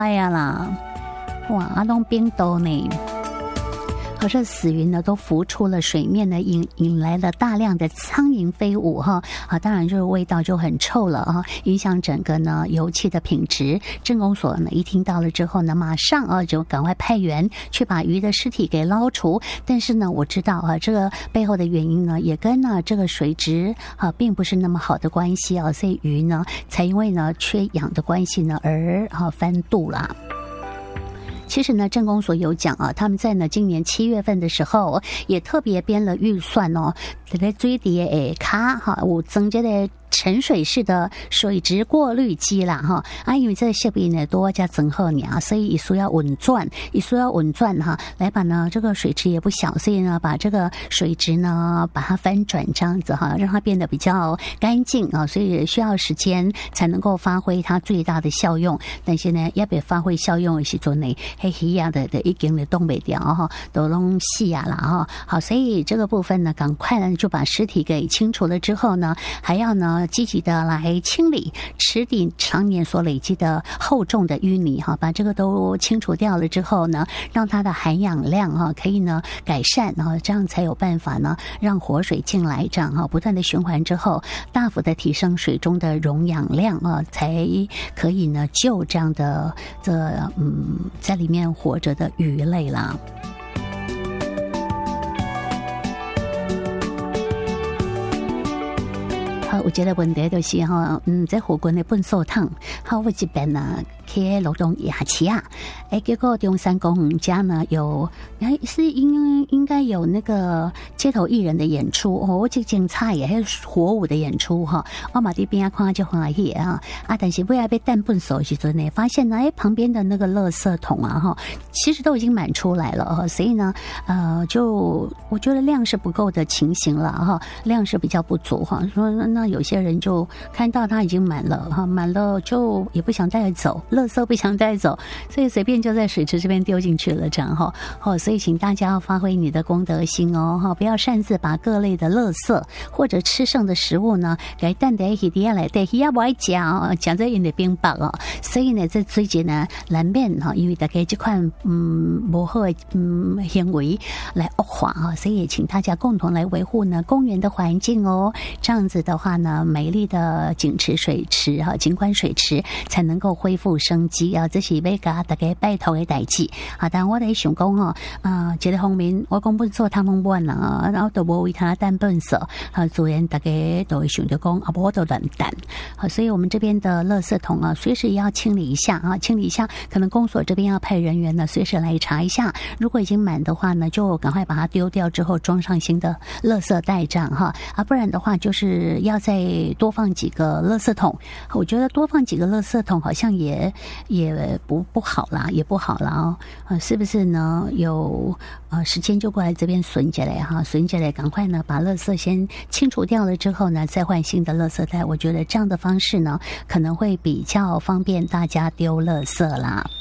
哎呀啦，哇，阿东冰斗呢？可是死云呢都浮出了水面呢，引来了大量的苍蝇飞舞哈啊，当然就是味道就很臭了啊，影响整个呢油气的品质。镇公所呢一听到了之后呢，马上就赶快派员去把鱼的尸体给捞除。但是呢，我知道这个背后的原因呢，也跟呢这个水质并不是那么好的关系啊，所以鱼呢才因为呢缺氧的关系呢而翻肚啦。其实呢，镇公所有讲他们在呢今年7月份的时候，也特别编了预算在水底的下卡有增加的沉水式的水质过滤机啦因为这个设备呢多加增厚呢，所以也需要稳转来把呢这个水质也不小，所以呢把这个水质呢把它翻转这样子让它变得比较干净所以需要时间才能够发挥它最大的效用。但是呢要不发挥效用的时候呢，黑鱼啊的已经的冻不掉都弄细啊啦好，所以这个部分呢赶快呢就把尸体给清除了之后呢，还要呢积极的来清理池底常年所累积的厚重的淤泥把这个都清除掉了之后呢，让它的含氧量可以呢改善这样才有办法呢让活水进来，这样不断的循环之后，大幅的提升水中的溶氧量才可以呢救这样的在里面活着的鱼类啦。有一个问题就是在火锅的粪扫桶有一边呢去劳动牙齿结果中山公园家呢是应该有那个街头艺人的演出我这精彩也还是火舞的演出我马这边看就欢喜但是为了被蛋粪扫的时候呢，发现呢旁边的那个垃圾桶其实都已经满出来了所以呢就我觉得量是不够的情形了量是比较不足说那有些人就看到它已经满了满了就也不想带走，垃圾不想带走，所以随便就在水池这边丢进去了这样所以请大家要发挥你的公德心不要擅自把各类的垃圾或者吃剩的食物呢给蛋在鱼底下来对鱼也不爱吃在因的冰雹所以呢在最近呢难免因为大家这款不好的行为来恶化所以也请大家共同来维护呢公园的环境这样子的话呢，美丽的景池水池景观水池才能够恢复生机这是要给大家拜托的代志但我在想讲这个方面我讲不做他们问然后都无为他担笨手自然大家都会想着讲我都乱蛋所以我们这边的垃圾桶随时要清理一下可能公所这边要派人员呢随时来查一下，如果已经满的话呢就赶快把它丢掉之后装上新的垃圾袋这样不然的话就是要再多放几个垃圾桶。我觉得多放几个垃圾桶好像也不好啦，也不好啦是不是呢？有时间就过来这边存起来存起来，赶快呢把垃圾先清除掉了之后呢，再换新的垃圾袋。我觉得这样的方式呢，可能会比较方便大家丢垃圾啦。